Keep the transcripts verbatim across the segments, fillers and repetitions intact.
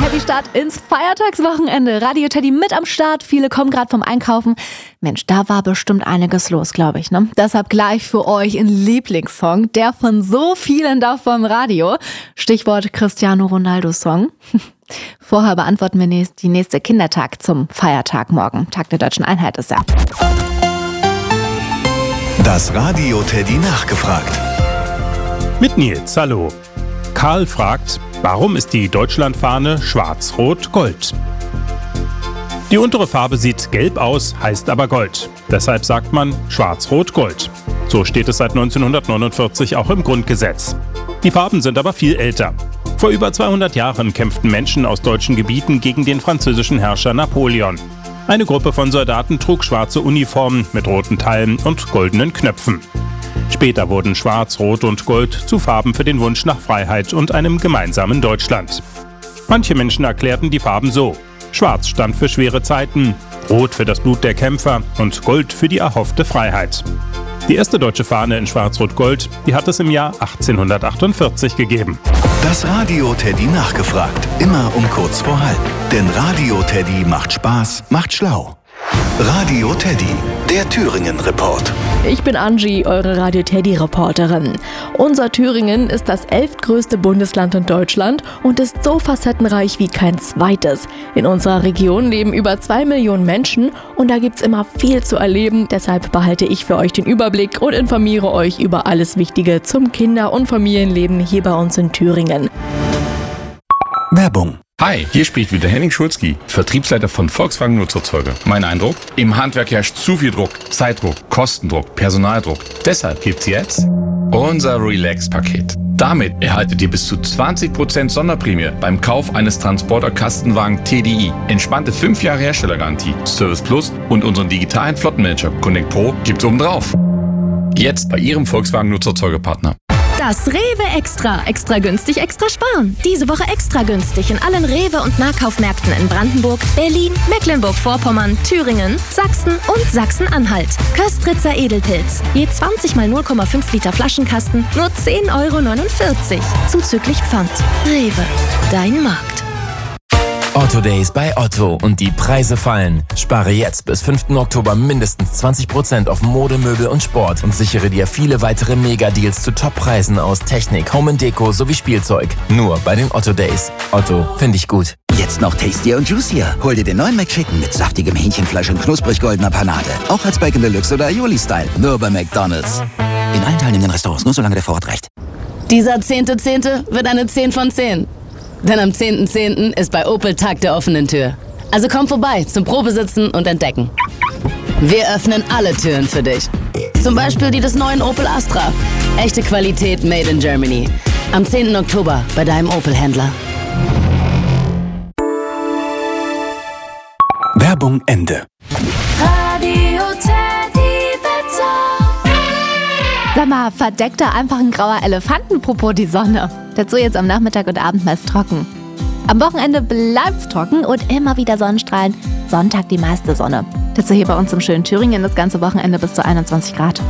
Teddy-Start ins Feiertagswochenende. Radio Teddy mit am Start. Viele kommen gerade vom Einkaufen. Mensch, da war bestimmt einiges los, glaube ich, ne? Deshalb gleich für euch ein Lieblingssong, der von so vielen da vom Radio. Stichwort Cristiano Ronaldo-Song. Vorher beantworten wir nächst, die nächste Kindertag zum Feiertag morgen. Tag der Deutschen Einheit ist ja. Das Radio Teddy nachgefragt. Mit Nils, hallo. Karl fragt, warum ist die Deutschlandfahne schwarz-rot-gold? Die untere Farbe sieht gelb aus, heißt aber Gold. Deshalb sagt man schwarz-rot-gold. So steht es seit neunzehnhundertneunundvierzig auch im Grundgesetz. Die Farben sind aber viel älter. Vor über zweihundert Jahren kämpften Menschen aus deutschen Gebieten gegen den französischen Herrscher Napoleon. Eine Gruppe von Soldaten trug schwarze Uniformen mit roten Taillen und goldenen Knöpfen. Später wurden Schwarz, Rot und Gold zu Farben für den Wunsch nach Freiheit und einem gemeinsamen Deutschland. Manche Menschen erklärten die Farben so: Schwarz stand für schwere Zeiten, Rot für das Blut der Kämpfer und Gold für die erhoffte Freiheit. Die erste deutsche Fahne in Schwarz-Rot-Gold, die hat es im Jahr achtzehnhundertachtundvierzig gegeben. Das Radio Teddy nachgefragt, immer um kurz vor halb. Denn Radio Teddy macht Spaß, macht schlau. Radio Teddy, der Thüringen-Report. Ich bin Angie, eure Radio Teddy-Reporterin. Unser Thüringen ist das elftgrößte Bundesland in Deutschland und ist so facettenreich wie kein zweites. In unserer Region leben über zwei Millionen Menschen und da gibt's immer viel zu erleben. Deshalb behalte ich für euch den Überblick und informiere euch über alles Wichtige zum Kinder- und Familienleben hier bei uns in Thüringen. Werbung. Hi, hier spricht wieder Henning Schulzki, Vertriebsleiter von Volkswagen Nutzerzeuger. Mein Eindruck? Im Handwerk herrscht zu viel Druck, Zeitdruck, Kostendruck, Personaldruck. Deshalb gibt's jetzt unser Relax-Paket. Damit erhaltet ihr bis zu zwanzig Prozent Sonderprämie beim Kauf eines Transporter-Kastenwagen T D I. Entspannte fünf Jahre Herstellergarantie, Service Plus und unseren digitalen Flottenmanager Connect Pro gibt's obendrauf. Jetzt bei Ihrem Volkswagen Nutzerzeugerpartner. Das Rewe Extra. Extra günstig, extra sparen. Diese Woche extra günstig in allen Rewe- und Nahkaufmärkten in Brandenburg, Berlin, Mecklenburg-Vorpommern, Thüringen, Sachsen und Sachsen-Anhalt. Köstritzer Edelpilz. Je zwanzig mal null Komma fünf Liter Flaschenkasten, nur zehn Euro neunundvierzig. Zuzüglich Pfand. Rewe. Dein Markt. Otto Days bei Otto und die Preise fallen. Spare jetzt bis fünften Oktober mindestens zwanzig Prozent auf Mode, Möbel und Sport und sichere dir viele weitere Mega-Deals zu Top-Preisen aus Technik, Home and Deko sowie Spielzeug. Nur bei den Otto Days. Otto, finde ich gut. Jetzt noch tastier und juicier. Hol dir den neuen McChicken mit saftigem Hähnchenfleisch und knusprig goldener Panade. Auch als Bacon Deluxe oder Aioli-Style. Nur bei McDonald's. In allen teilnehmenden Restaurants, nur solange der Vorrat reicht. Dieser zehnte Zehnte wird eine zehn von zehn. Denn am zehnten zehnten ist bei Opel Tag der offenen Tür. Also komm vorbei zum Probesitzen und Entdecken. Wir öffnen alle Türen für dich. Zum Beispiel die des neuen Opel Astra. Echte Qualität made in Germany. Am zehnten Oktober bei deinem Opel-Händler. Werbung Ende. Radio Teddy Wetter. Sag mal, verdeckt da einfach ein grauer Elefantenpopo die Sonne? Dazu jetzt am Nachmittag und Abend meist trocken. Am Wochenende bleibt's trocken und immer wieder Sonnenstrahlen. Sonntag die meiste Sonne. Dazu hier bei uns im schönen Thüringen das ganze Wochenende bis zu einundzwanzig Grad.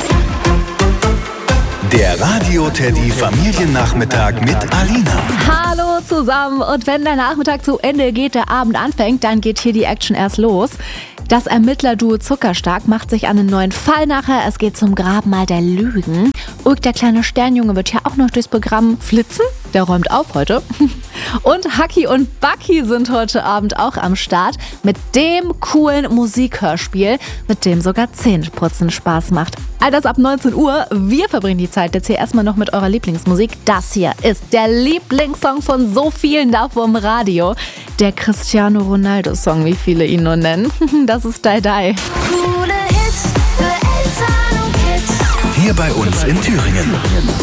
Der Radio Teddy Familiennachmittag mit Alina. Hallo zusammen, und wenn der Nachmittag zu Ende geht, der Abend anfängt, dann geht hier die Action erst los. Das Ermittlerduo Zuckerstark macht sich an einen neuen Fall nachher. Es geht zum Grabmal der Lügen. Ulk, der kleine Sternjunge, wird ja auch noch durchs Programm flitzen. Der räumt auf heute. Und Haki und Bucky sind heute Abend auch am Start mit dem coolen Musikhörspiel, mit dem sogar Zähneputzen Spaß macht. All das ab neunzehn Uhr. Wir verbringen die Zeit jetzt hier erstmal noch mit eurer Lieblingsmusik. Das hier ist der Lieblingssong von so vielen da vom Radio. Der Cristiano Ronaldo-Song, wie viele ihn nur nennen. Das ist Die Die. Hier bei uns in Thüringen.